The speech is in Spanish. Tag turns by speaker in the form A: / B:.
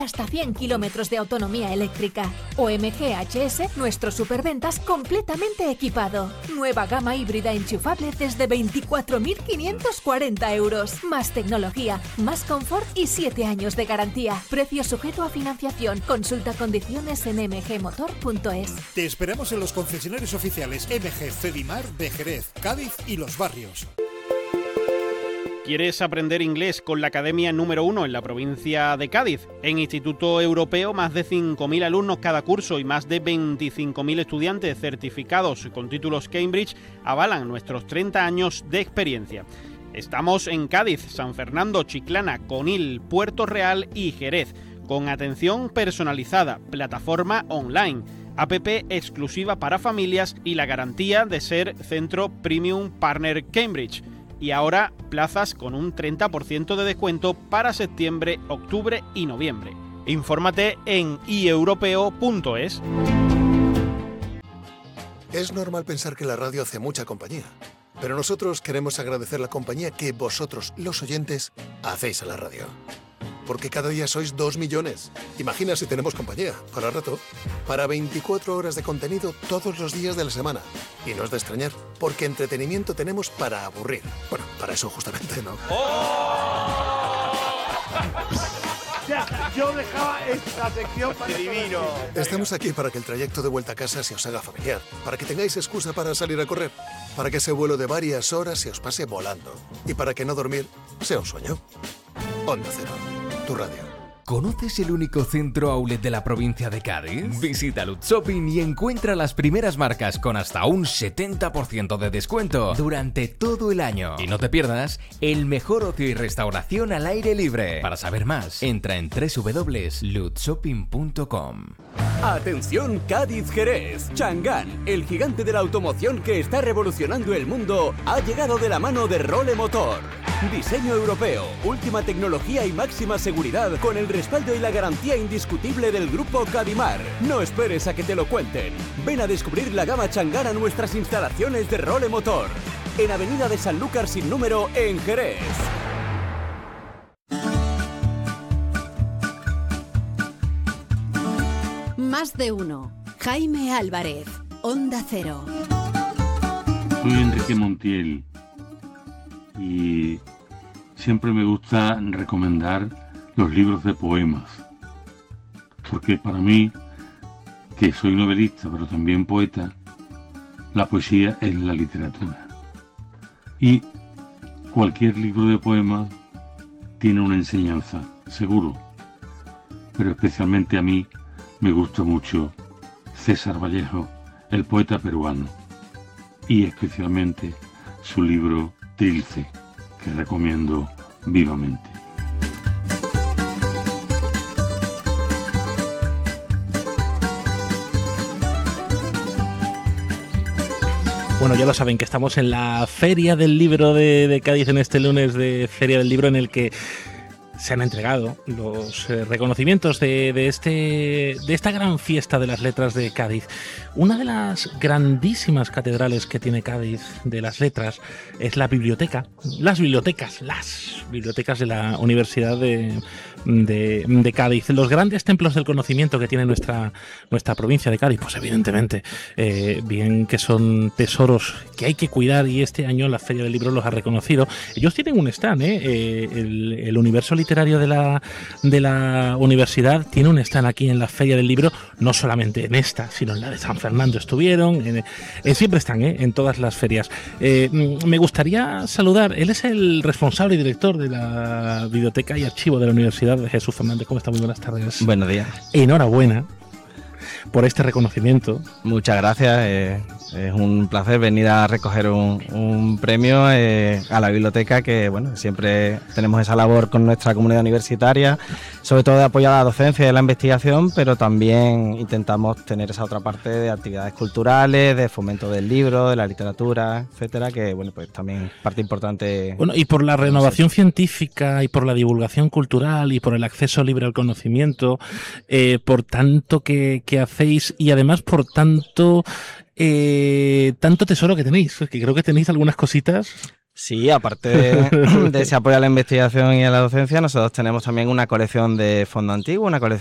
A: Hasta 100 kilómetros de autonomía eléctrica. OMG HS, nuestro superventas completamente equipado. Nueva gama híbrida enchufable desde 24.540 euros. Más tecnología, más confort y 7 años de garantía. Precio sujeto a financiación. Consulta condiciones en mgmotor.es.
B: Te esperamos en los concesionarios oficiales MG Cedimar de Jerez, Cádiz y Los Barrios.
C: ¿Quieres aprender inglés con la academia número 1 en la provincia de Cádiz? En Instituto Europeo, más de 5.000 alumnos cada curso y más de 25.000 estudiantes certificados con títulos Cambridge avalan nuestros 30 años de experiencia. Estamos en Cádiz, San Fernando, Chiclana, Conil, Puerto Real y Jerez, con atención personalizada, plataforma online, app exclusiva para familias y la garantía de ser Centro Premium Partner Cambridge. Y ahora plazas con un 30% de descuento para septiembre, octubre y noviembre. Infórmate en ieuropeo.es.
D: Es normal pensar que la radio hace mucha compañía, pero nosotros queremos agradecer la compañía que vosotros, los oyentes, hacéis a la radio. Porque cada día sois 2 millones. Imagina si tenemos compañía, para rato, para 24 horas de contenido todos los días de la semana. Y no es de extrañar, porque entretenimiento tenemos para aburrir. Bueno, para eso justamente, ¿no?
E: Ya, yo dejaba esta sección para...
F: ¡Divino!
D: Estamos aquí para que el trayecto de vuelta a casa se os haga familiar, para que tengáis excusa para salir a correr, para que ese vuelo de varias horas se os pase volando y para que no dormir sea un sueño. Onda Cero, tu radio.
G: ¿Conoces el único centro outlet de la provincia de Cádiz? Visita Lutz Shopping y encuentra las primeras marcas con hasta un 70% de descuento durante todo el año. Y no te pierdas el mejor ocio y restauración al aire libre. Para saber más, entra en www.lutzshopping.com.
H: Atención Cádiz Jerez. Chang'an, el gigante de la automoción que está revolucionando el mundo, ha llegado de la mano de Role Motor. Diseño europeo, última tecnología y máxima seguridad con el respaldo y la garantía indiscutible del grupo Cadimar. No esperes a que te lo cuenten. Ven a descubrir la gama Chang'an a nuestras instalaciones de Role Motor. En Avenida de Sanlúcar sin número en Jerez.
I: Más de uno. Jaime Álvarez, Onda Cero.
J: Soy Enrique Montiel y siempre me gusta recomendar los libros de poemas, porque para mí, que soy novelista pero también poeta, la poesía es la literatura. Y cualquier libro de poemas tiene una enseñanza, seguro, pero especialmente a mí me gusta mucho César Vallejo, el poeta peruano, y especialmente su libro Trilce, que recomiendo vivamente.
K: Bueno, ya lo saben que estamos en la Feria del Libro de Cádiz, en este lunes de Feria del Libro, en el que se han entregado los reconocimientos de esta gran fiesta de las letras de Cádiz. Una de las grandísimas catedrales que tiene Cádiz de las letras es la biblioteca, las bibliotecas de la Universidad de Cádiz. Los grandes templos del conocimiento que tiene nuestra provincia de Cádiz, pues evidentemente, bien que son tesoros que hay que cuidar, y este año la Feria del Libro los ha reconocido. Ellos tienen un stand, el universo literario de la universidad tiene un stand aquí en la Feria del Libro, no solamente en esta, sino en la de San Fernando estuvieron, siempre están en todas las ferias. Me gustaría saludar, él es el responsable y director de la Biblioteca y Archivo de la Universidad, Jesús Fernández. ¿Cómo está? Muy buenas tardes.
L: Buenos días.
K: Enhorabuena por este reconocimiento.
L: Muchas gracias. Es un placer venir a recoger un premio a la biblioteca, que bueno, siempre tenemos esa labor con nuestra comunidad universitaria, sobre todo de apoyar a la docencia y a la investigación, pero también intentamos tener esa otra parte de actividades culturales, de fomento del libro, de la literatura, etcétera, que bueno, pues también parte importante.
K: Bueno, y por la renovación científica y por la divulgación cultural y por el acceso libre al conocimiento, por tanto que hacéis, y además por tanto tesoro que tenéis, que creo que tenéis algunas cositas.
L: Sí, aparte de ese apoyo a la investigación y a la docencia, nosotros tenemos también una colección de fondo antiguo, una colección